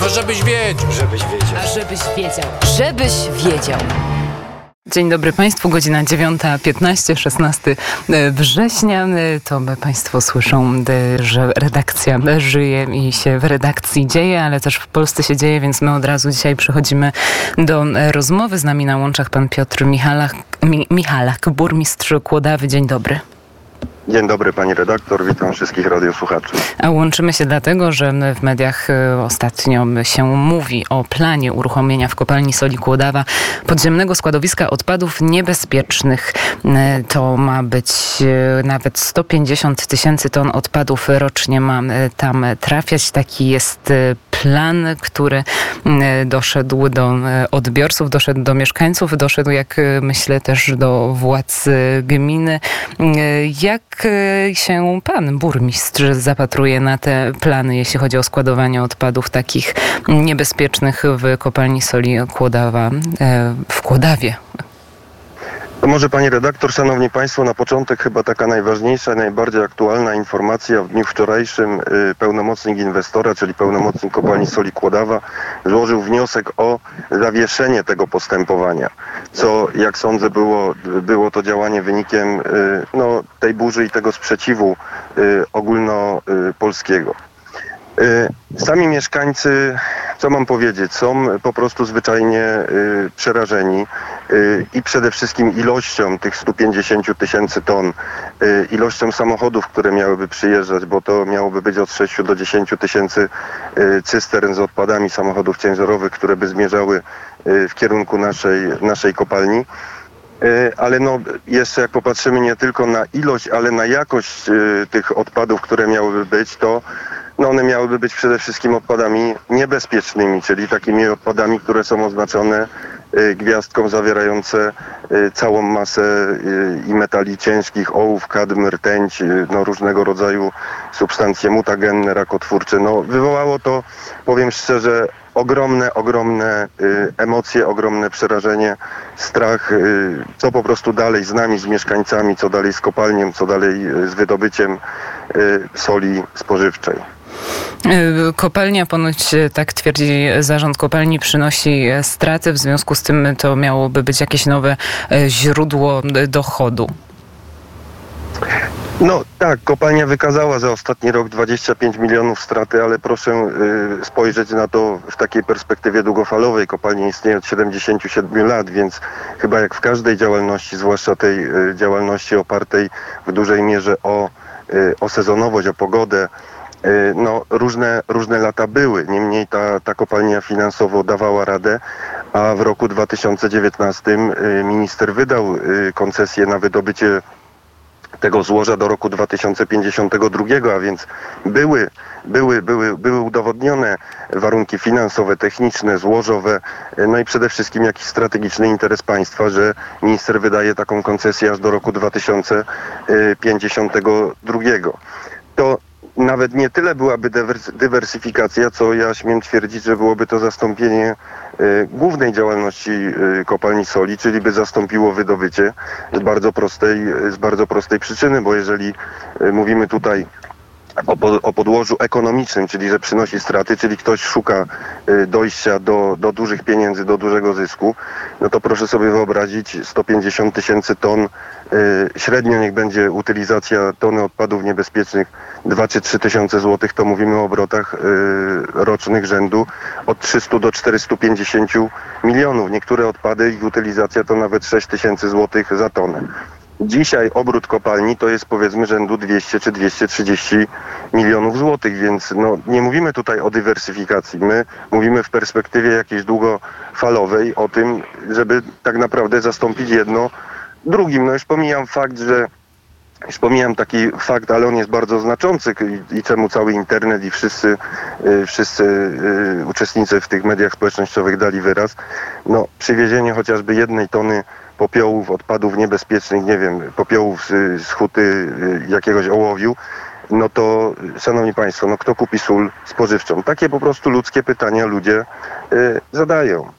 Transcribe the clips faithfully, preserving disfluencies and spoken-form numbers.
Żebyś wiedział. Żebyś wiedział. A żebyś wiedział. Żebyś wiedział. Dzień dobry Państwu, godzina dziewiąta piętnaście, szesnastego września. To Państwo słyszą, że redakcja żyje i się w redakcji dzieje, ale też w Polsce się dzieje, więc my od razu dzisiaj przechodzimy do rozmowy. Z nami na łączach pan Piotr Michalak, Mi, Michalak, burmistrz Kłodawy. Dzień dobry. Dzień dobry pani redaktor, witam wszystkich radiosłuchaczy. A łączymy się dlatego, że w mediach ostatnio się mówi o planie uruchomienia w kopalni soli Kłodawa podziemnego składowiska odpadów niebezpiecznych. To ma być nawet sto pięćdziesiąt tysięcy ton odpadów rocznie ma tam trafiać. Taki jest plan, który doszedł do odbiorców, doszedł do mieszkańców, doszedł, jak myślę, też do władz gminy. Jak się pan burmistrz zapatruje na te plany, jeśli chodzi o składowanie odpadów takich niebezpiecznych w kopalni soli Kłodawa, w Kłodawie? To może pani redaktor, szanowni państwo, na początek chyba taka najważniejsza, najbardziej aktualna informacja. W dniu wczorajszym y, pełnomocnik inwestora, czyli pełnomocnik kopalni soli Kłodawa, złożył wniosek o zawieszenie tego postępowania, co jak sądzę było, było to działanie wynikiem y, no, tej burzy i tego sprzeciwu y, ogólnopolskiego. Sami mieszkańcy, co mam powiedzieć, są po prostu zwyczajnie y, przerażeni y, i przede wszystkim ilością tych stu pięćdziesięciu tysięcy ton, y, ilością samochodów, które miałyby przyjeżdżać, bo to miałoby być od sześciu do dziesięciu tysięcy y, cystern z odpadami samochodów ciężarowych, które by zmierzały y, w kierunku naszej, naszej kopalni. Ale no jeszcze jak popatrzymy nie tylko na ilość, ale na jakość y, tych odpadów, które miałyby być, to no one miałyby być przede wszystkim odpadami niebezpiecznymi, czyli takimi odpadami, które są oznaczone y, gwiazdką zawierające y, całą masę y, i metali ciężkich, ołów, kadm, rtęć, y, no różnego rodzaju substancje mutagenne, rakotwórcze. No wywołało to, powiem szczerze, ogromne, ogromne y, emocje, ogromne przerażenie, strach, y, co po prostu dalej z nami, z mieszkańcami, co dalej z kopalnią, co dalej y, z wydobyciem y, soli spożywczej. Kopalnia ponoć, tak twierdzi zarząd kopalni, przynosi straty, w związku z tym to miałoby być jakieś nowe źródło dochodu. No tak, kopalnia wykazała za ostatni rok dwadzieścia pięć milionów straty, ale proszę y, spojrzeć na to w takiej perspektywie długofalowej. Kopalnia istnieje od siedemdziesięciu siedmiu lat, więc chyba jak w każdej działalności, zwłaszcza tej y, działalności opartej w dużej mierze o, y, o sezonowość, o pogodę, y, no różne, różne lata były. Niemniej ta, ta kopalnia finansowo dawała radę, a w roku dwa tysiące dziewiętnastym y, minister wydał y, koncesję na wydobycie tego złoża do roku dwa tysiące pięćdziesiątego drugiego, a więc były, były, były, były udowodnione warunki finansowe, techniczne, złożowe, no i przede wszystkim jakiś strategiczny interes państwa, że minister wydaje taką koncesję aż do roku dwa tysiące pięćdziesiątego drugiego. To nawet nie tyle byłaby dywersyfikacja, co ja śmiem twierdzić, że byłoby to zastąpienie y, głównej działalności y, kopalni soli, czyli by zastąpiło wydobycie z bardzo prostej, z bardzo prostej przyczyny, bo jeżeli y, mówimy tutaj o, po, o podłożu ekonomicznym, czyli że przynosi straty, czyli ktoś szuka y, dojścia do, do dużych pieniędzy, do dużego zysku, no to proszę sobie wyobrazić sto pięćdziesiąt tysięcy ton, y, średnio niech będzie utylizacja tony odpadów niebezpiecznych dwa czy trzy tysiące złotych, to mówimy o obrotach y, rocznych rzędu od trzystu do czterystu pięćdziesięciu milionów. Niektóre odpady, ich utylizacja to nawet sześć tysięcy złotych za tonę. Dzisiaj obrót kopalni to jest powiedzmy rzędu dwieście czy dwieście trzydzieści milionów złotych, więc no, nie mówimy tutaj o dywersyfikacji. My mówimy w perspektywie jakiejś długofalowej o tym, żeby tak naprawdę zastąpić jedno drugim. No już pomijam fakt, że Już pomijam taki fakt, ale on jest bardzo znaczący i, i czemu cały internet i wszyscy, y, wszyscy y, uczestnicy w tych mediach społecznościowych dali wyraz. No, przywiezienie chociażby jednej tony popiołów, odpadów niebezpiecznych, nie wiem, popiołów z, z huty y, jakiegoś ołowiu, no to, szanowni państwo, no kto kupi sól spożywczą? Takie po prostu ludzkie pytania ludzie y, zadają.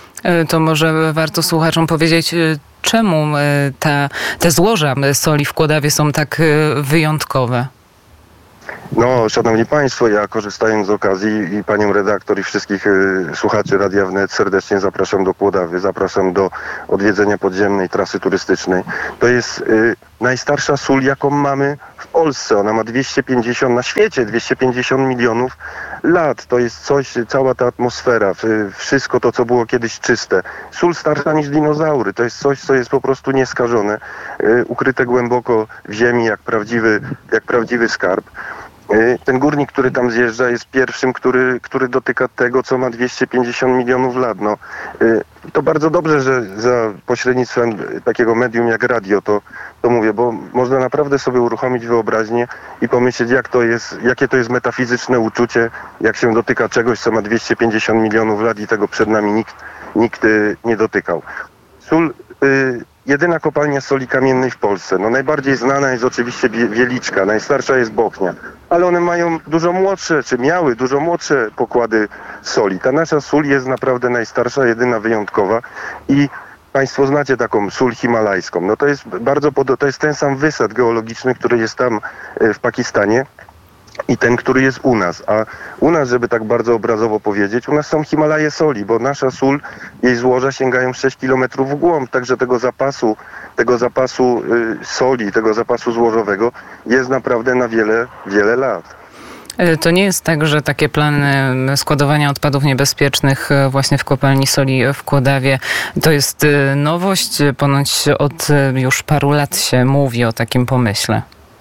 To może warto słuchaczom powiedzieć, czemu ta, te złoża soli w Kłodawie są tak wyjątkowe? No, szanowni państwo, ja korzystając z okazji i panią redaktor i wszystkich y, słuchaczy Radia Wnet serdecznie zapraszam do Kłodawy, zapraszam do odwiedzenia podziemnej trasy turystycznej. To jest y, najstarsza sól, jaką mamy w Polsce. Ona ma dwieście pięćdziesiąt, na świecie dwieście pięćdziesiąt milionów lat. To jest coś, cała ta atmosfera, y, wszystko to, co było kiedyś czyste. Sól starsza niż dinozaury. To jest coś, co jest po prostu nieskażone, y, ukryte głęboko w ziemi, jak prawdziwy, jak prawdziwy skarb. Ten górnik, który tam zjeżdża, jest pierwszym, który, który dotyka tego, co ma dwieście pięćdziesiąt milionów lat. No, to bardzo dobrze, że za pośrednictwem takiego medium jak radio to, to mówię, bo można naprawdę sobie uruchomić wyobraźnię i pomyśleć, jak to jest, jakie to jest metafizyczne uczucie, jak się dotyka czegoś, co ma dwieście pięćdziesiąt milionów lat i tego przed nami nikt, nikt nie dotykał. Sól... Y Jedyna kopalnia soli kamiennej w Polsce. No najbardziej znana jest oczywiście Wieliczka, najstarsza jest Bochnia, ale one mają dużo młodsze, czy miały dużo młodsze pokłady soli. Ta nasza sól jest naprawdę najstarsza, jedyna wyjątkowa i państwo znacie taką sól himalajską. No to jest bardzo, to jest ten sam wysad geologiczny, który jest tam w Pakistanie i ten, który jest u nas. A u nas, żeby tak bardzo obrazowo powiedzieć, u nas są Himalaje soli, bo nasza sól, jej złoża sięgają sześć kilometrów w głąb, także tego zapasu, tego zapasu y, soli, tego zapasu złożowego jest naprawdę na wiele, wiele lat. To nie jest tak, że takie plany składowania odpadów niebezpiecznych właśnie w kopalni soli w Kłodawie to jest nowość? Ponoć od już paru lat się mówi o takim pomyśle.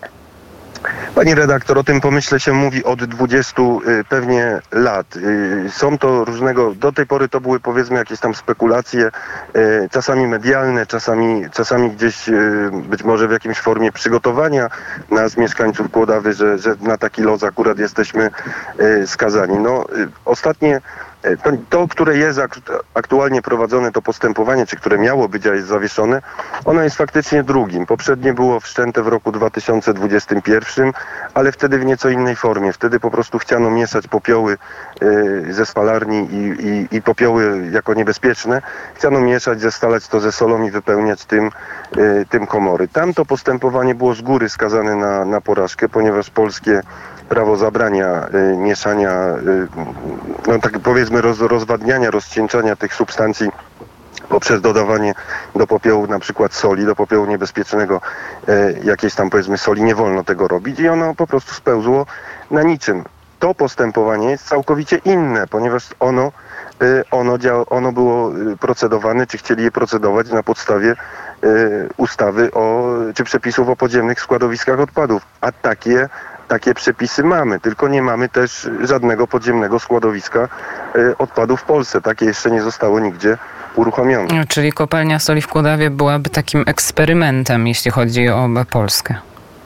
Pani redaktor, o tym pomyśle się mówi od dwudziestu y, pewnie lat. Y, są to różnego, do tej pory to były powiedzmy jakieś tam spekulacje, y, czasami medialne, czasami, czasami gdzieś y, być może w jakiejś formie przygotowania nas, mieszkańców Kłodawy, że, że na taki los akurat jesteśmy y, skazani. No, y, ostatnie To, to, które jest aktualnie prowadzone, to postępowanie, czy które miało być, a jest zawieszone, ono jest faktycznie drugim. Poprzednie było wszczęte w roku dwa tysiące dwudziestym pierwszym, ale wtedy w nieco innej formie. Wtedy po prostu chciano mieszać popioły y, ze spalarni i, i, i popioły jako niebezpieczne. Chciano mieszać, zestalać to ze solą i wypełniać tym, y, tym komory. Tamto postępowanie było z góry skazane na, na porażkę, ponieważ polskie prawo zabrania y, mieszania, y, no tak powiedzmy roz, rozwadniania, rozcieńczania tych substancji poprzez dodawanie do popiołu na przykład soli, do popiołu niebezpiecznego y, jakiejś tam powiedzmy soli, nie wolno tego robić i ono po prostu spełzło na niczym. To postępowanie jest całkowicie inne, ponieważ ono, y, ono, dzia- ono było procedowane, czy chcieli je procedować na podstawie y, ustawy o, czy przepisów o podziemnych składowiskach odpadów, a takie Takie przepisy mamy, tylko nie mamy też żadnego podziemnego składowiska y, odpadów w Polsce. Takie jeszcze nie zostało nigdzie uruchomione. Czyli kopalnia soli w Kłodawie byłaby takim eksperymentem, jeśli chodzi o Polskę.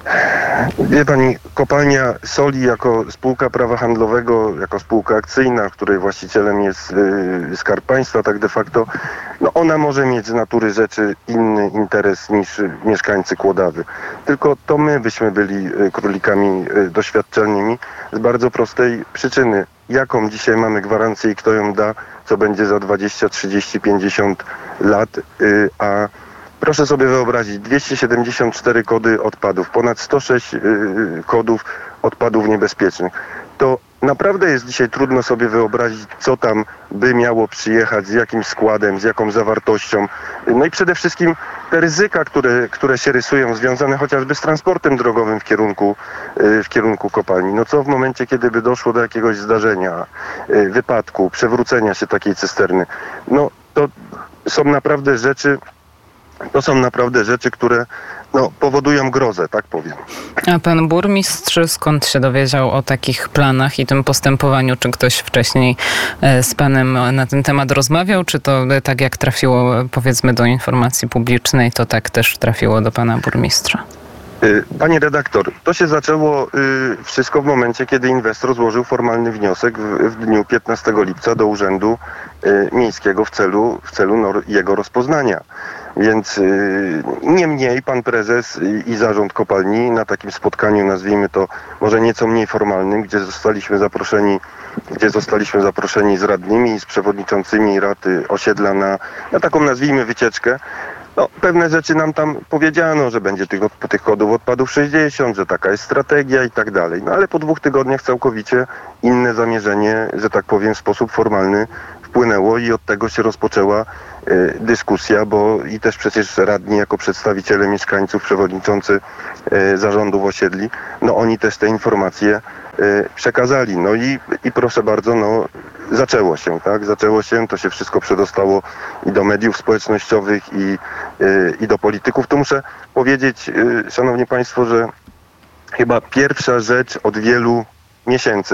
Wie pani, kopalnia soli jako spółka prawa handlowego, jako spółka akcyjna, której właścicielem jest y, Skarb Państwa, tak de facto, no ona może mieć z natury rzeczy inny interes niż mieszkańcy Kłodawy. Tylko to my byśmy byli y, królikami y, doświadczalnymi z bardzo prostej przyczyny. Jaką dzisiaj mamy gwarancję i kto ją da, co będzie za dwadzieścia, trzydzieści, pięćdziesiąt lat, y, a proszę sobie wyobrazić, dwieście siedemdziesiąt cztery kody odpadów, ponad sto sześć yy, kodów odpadów niebezpiecznych. To naprawdę jest dzisiaj trudno sobie wyobrazić, co tam by miało przyjechać, z jakim składem, z jaką zawartością. No i przede wszystkim te ryzyka, które, które się rysują, związane chociażby z transportem drogowym w kierunku, yy, w kierunku kopalni. No co w momencie, kiedy by doszło do jakiegoś zdarzenia, yy, wypadku, przewrócenia się takiej cysterny. No to są naprawdę rzeczy, To są naprawdę rzeczy, które no, powodują grozę, tak powiem. A pan burmistrz skąd się dowiedział o takich planach i tym postępowaniu? Czy ktoś wcześniej z panem na ten temat rozmawiał? Czy to tak jak trafiło powiedzmy do informacji publicznej, to tak też trafiło do pana burmistrza? Panie redaktor, to się zaczęło y, wszystko w momencie, kiedy inwestor złożył formalny wniosek w, w dniu piętnastego lipca do Urzędu y, Miejskiego w celu, w celu no, jego rozpoznania. Więc y, niemniej pan prezes i, i zarząd kopalni na takim spotkaniu, nazwijmy to może nieco mniej formalnym, gdzie zostaliśmy zaproszeni, gdzie zostaliśmy zaproszeni z radnymi i z przewodniczącymi rady osiedla na, na taką nazwijmy wycieczkę, No, pewne rzeczy nam tam powiedziano, że będzie tych, tych kodów odpadów sześćdziesiąt, że taka jest strategia i tak dalej. No ale po dwóch tygodniach całkowicie inne zamierzenie, że tak powiem, w sposób formalny wpłynęło i od tego się rozpoczęła y, dyskusja, bo i też przecież radni jako przedstawiciele mieszkańców, przewodniczący y, zarządów osiedli, no oni też te informacje y, przekazali. No i, i proszę bardzo, no zaczęło się, tak? Zaczęło się, to się wszystko przedostało i do mediów społecznościowych i, y, i do polityków. To muszę powiedzieć, y, szanowni państwo, że chyba pierwsza rzecz od wielu miesięcy,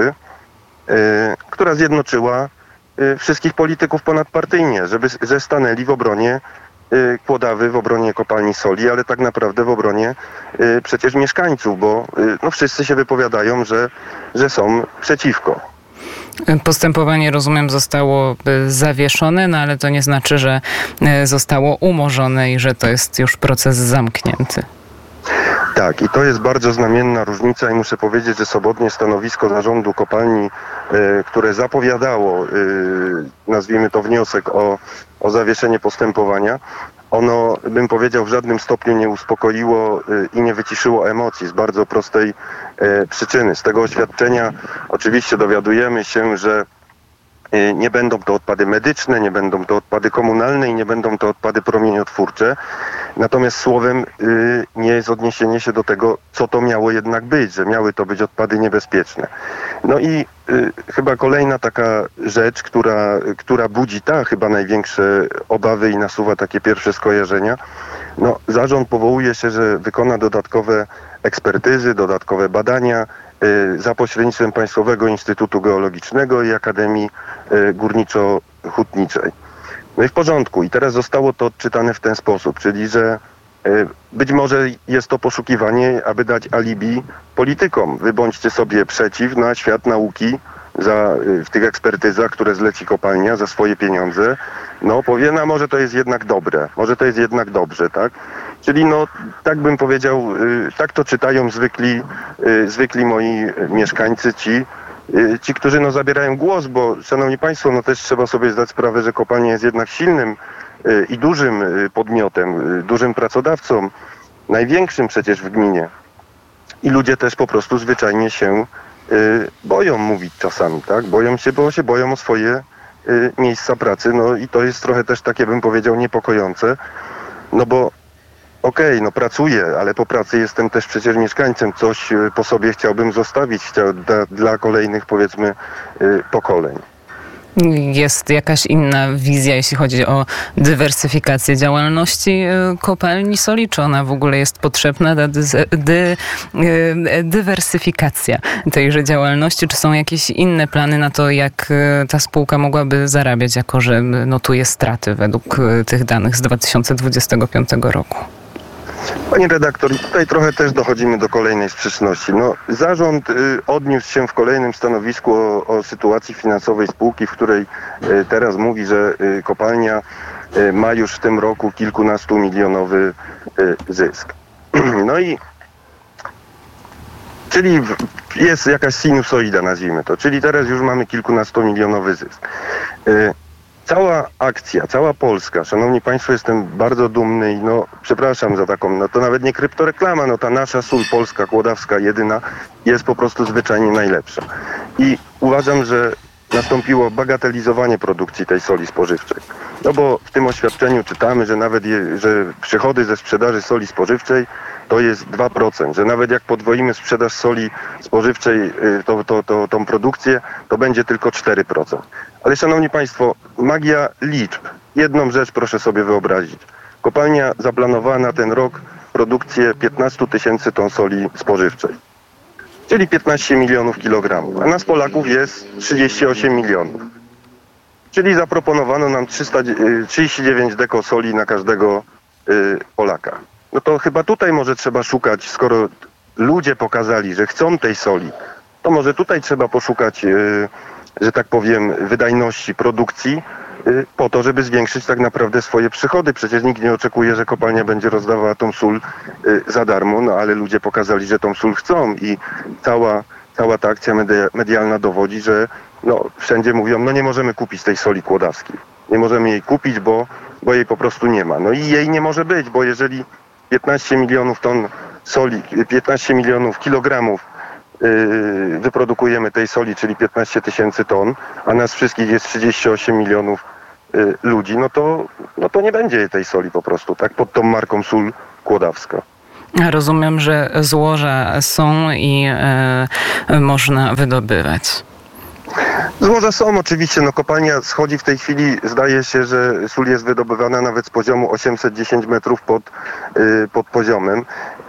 y, która zjednoczyła y, wszystkich polityków ponadpartyjnie, żeby, że stanęli w obronie y, Kłodawy, w obronie kopalni soli, ale tak naprawdę w obronie y, przecież mieszkańców, bo y, no wszyscy się wypowiadają, że, że są przeciwko. Postępowanie, rozumiem, zostało zawieszone, no ale to nie znaczy, że zostało umorzone i że to jest już proces zamknięty. Tak, i to jest bardzo znamienna różnica i muszę powiedzieć, że sobotnie stanowisko zarządu kopalni, y, które zapowiadało, y, nazwijmy to wniosek o, o zawieszenie postępowania, ono, bym powiedział, w żadnym stopniu nie uspokoiło y, i nie wyciszyło emocji z bardzo prostej y, przyczyny. Z tego oświadczenia oczywiście dowiadujemy się, że y, nie będą to odpady medyczne, nie będą to odpady komunalne i nie będą to odpady promieniotwórcze. Natomiast słowem y, nie jest odniesienie się do tego, co to miało jednak być, że miały to być odpady niebezpieczne. No i y, chyba kolejna taka rzecz, która, która budzi ta chyba największe obawy i nasuwa takie pierwsze skojarzenia. No, zarząd powołuje się, że wykona dodatkowe ekspertyzy, dodatkowe badania y, za pośrednictwem Państwowego Instytutu Geologicznego i Akademii y, Górniczo-Hutniczej. No i w porządku. I teraz zostało to odczytane w ten sposób, czyli że y, być może jest to poszukiwanie, aby dać alibi politykom. Wy bądźcie sobie przeciw, no a świat nauki za, y, w tych ekspertyzach, które zleci kopalnia za swoje pieniądze, no powie, no może to jest jednak dobre, może to jest jednak dobrze, tak? Czyli no, tak bym powiedział, y, tak to czytają zwykli, y, zwykli moi mieszkańcy, ci, Ci, którzy no, zabierają głos, bo szanowni państwo, no też trzeba sobie zdać sprawę, że kopalnia jest jednak silnym y, i dużym y, podmiotem, y, dużym pracodawcą, największym przecież w gminie. I ludzie też po prostu zwyczajnie się y, boją mówić czasami, tak? Boją się, bo się boją o swoje y, miejsca pracy, no i to jest trochę też takie, bym powiedział, niepokojące, no bo Okej, okay, no pracuję, ale po pracy jestem też przecież mieszkańcem. Coś po sobie chciałbym zostawić chciał, dla, dla kolejnych, powiedzmy, yy, pokoleń. Jest jakaś inna wizja, jeśli chodzi o dywersyfikację działalności kopalni soli? Czy ona w ogóle jest potrzebna, ta dy, dy, dywersyfikacja tejże działalności? Czy są jakieś inne plany na to, jak ta spółka mogłaby zarabiać, jako że notuje straty według tych danych z dwa tysiące dwudziestego piątego roku? Pani redaktor, tutaj trochę też dochodzimy do kolejnej sprzeczności. No, zarząd y, odniósł się w kolejnym stanowisku o, o sytuacji finansowej spółki, w której y, teraz mówi, że y, kopalnia y, ma już w tym roku kilkunastu milionowy y, zysk. No i czyli jest jakaś sinusoida, nazwijmy to, czyli teraz już mamy kilkunastomilionowy zysk. Y, Cała akcja, cała Polska, szanowni państwo, jestem bardzo dumny i no, przepraszam za taką, no to nawet nie kryptoreklama, no ta nasza sól polska, kłodawska, jedyna jest po prostu zwyczajnie najlepsza. I uważam, że nastąpiło bagatelizowanie produkcji tej soli spożywczej. No bo w tym oświadczeniu czytamy, że nawet je, że przychody ze sprzedaży soli spożywczej to jest dwa procent, że nawet jak podwoimy sprzedaż soli spożywczej, to, to, to, tą produkcję, to będzie tylko cztery procent. Ale szanowni państwo, magia liczb. Jedną rzecz proszę sobie wyobrazić. Kopalnia zaplanowała na ten rok produkcję piętnaście tysięcy ton soli spożywczej, czyli piętnaście milionów kilogramów, a nas Polaków jest trzydzieści osiem milionów. Czyli zaproponowano nam trzysta trzydzieści dziewięć deko soli na każdego y, Polaka. No to chyba tutaj może trzeba szukać, skoro ludzie pokazali, że chcą tej soli, to może tutaj trzeba poszukać, y, że tak powiem, wydajności produkcji y, po to, żeby zwiększyć tak naprawdę swoje przychody. Przecież nikt nie oczekuje, że kopalnia będzie rozdawała tą sól y, za darmo, no ale ludzie pokazali, że tą sól chcą i cała, cała ta akcja media, medialna dowodzi, że no, wszędzie mówią, no nie możemy kupić tej soli kłodawskiej. Nie możemy jej kupić, bo bo jej po prostu nie ma. No i jej nie może być, bo jeżeli piętnaście milionów ton soli, piętnaście milionów kilogramów yy, wyprodukujemy tej soli, czyli piętnaście tysięcy ton, a nas wszystkich jest trzydzieści osiem milionów yy, ludzi, no to, no to nie będzie tej soli po prostu, tak, pod tą marką sól kłodawska. Rozumiem, że złoża są i e, można wydobywać. Złoża są oczywiście, no kopalnia schodzi w tej chwili, zdaje się, że sól jest wydobywana nawet z poziomu osiemset dziesięć metrów pod, yy, pod poziomem.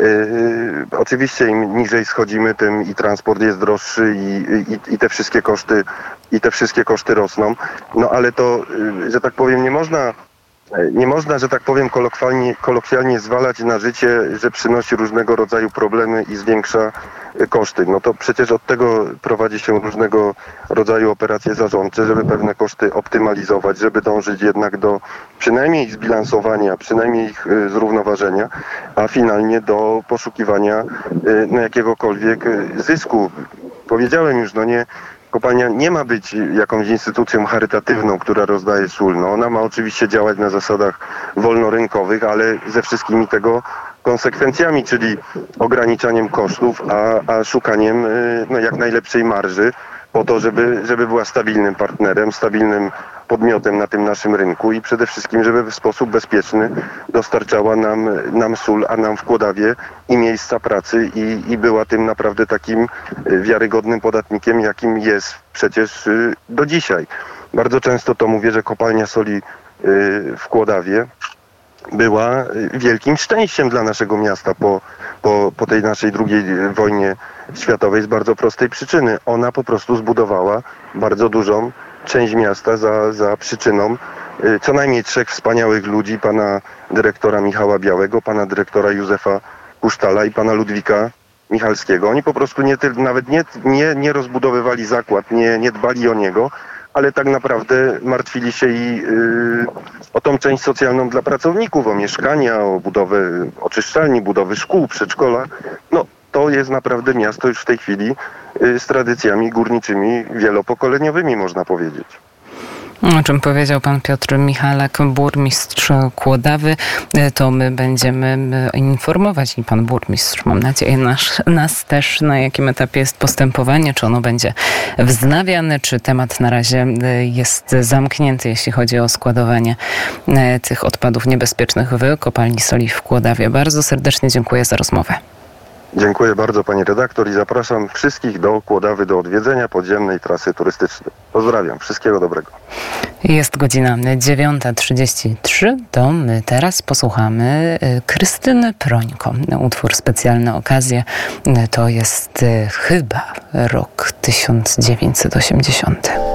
Yy, oczywiście im niżej schodzimy, tym i transport jest droższy i, i, i te wszystkie koszty i te wszystkie koszty rosną. No ale to, yy, że tak powiem, nie można Nie można, że tak powiem, kolokwialnie, kolokwialnie zwalać na życie, że przynosi różnego rodzaju problemy i zwiększa koszty. No to przecież od tego prowadzi się różnego rodzaju operacje zarządcze, żeby pewne koszty optymalizować, żeby dążyć jednak do przynajmniej zbilansowania, przynajmniej ich zrównoważenia, a finalnie do poszukiwania no, jakiegokolwiek zysku. Powiedziałem już, no nie... Kopalnia nie ma być jakąś instytucją charytatywną, która rozdaje sól. No ona ma oczywiście działać na zasadach wolnorynkowych, ale ze wszystkimi tego konsekwencjami, czyli ograniczaniem kosztów, a, a szukaniem no, jak najlepszej marży po to, żeby, żeby była stabilnym partnerem, stabilnym podmiotem na tym naszym rynku i przede wszystkim, żeby w sposób bezpieczny dostarczała nam, nam sól, a nam w Kłodawie i miejsca pracy i, i była tym naprawdę takim wiarygodnym podatnikiem, jakim jest przecież do dzisiaj. Bardzo często to mówię, że kopalnia soli w Kłodawie była wielkim szczęściem dla naszego miasta po, po, po tej naszej drugiej wojnie światowej z bardzo prostej przyczyny. Ona po prostu zbudowała bardzo dużą część miasta za, za przyczyną y, co najmniej trzech wspaniałych ludzi, pana dyrektora Michała Białego, pana dyrektora Józefa Kusztala i pana Ludwika Michalskiego. Oni po prostu nie, nawet nie, nie, nie rozbudowywali zakład, nie, nie dbali o niego, ale tak naprawdę martwili się i y, o tą część socjalną dla pracowników, o mieszkania, o budowę oczyszczalni, budowy szkół, przedszkola. No to jest naprawdę miasto już w tej chwili y, z tradycjami górniczymi wielopokoleniowymi, można powiedzieć. O czym powiedział pan Piotr Michalak, burmistrz Kłodawy, to my będziemy informować i pan burmistrz, mam nadzieję, nas, nas też, na jakim etapie jest postępowanie, czy ono będzie wznawiane, czy temat na razie jest zamknięty, jeśli chodzi o składowanie tych odpadów niebezpiecznych w kopalni soli w Kłodawie. Bardzo serdecznie dziękuję za rozmowę. Dziękuję bardzo pani redaktor i zapraszam wszystkich do Kłodawy do odwiedzenia podziemnej trasy turystycznej. Pozdrawiam, wszystkiego dobrego. Jest godzina dziewiąta trzydzieści trzy, to my teraz posłuchamy Krystyny Prońko. Utwór Specjalne okazje, to jest chyba rok tysiąc dziewięćset osiemdziesiąty.